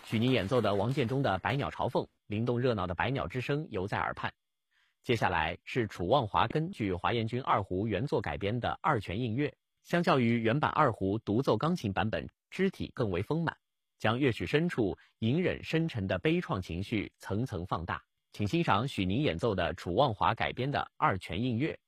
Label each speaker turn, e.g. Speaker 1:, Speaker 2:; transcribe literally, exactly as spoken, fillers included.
Speaker 1: 许宁演奏的王建中的《百鸟朝凤》，灵动热闹的百鸟之声犹在耳畔。接下来是楚望华根据华彦钧二胡原作改编的二泉映月，相较于原版二胡独奏钢琴版本，肢体更为丰满，将乐曲深处隐忍深沉的悲怆情绪层层放大。请欣赏许宁演奏的楚望华改编的二泉映月。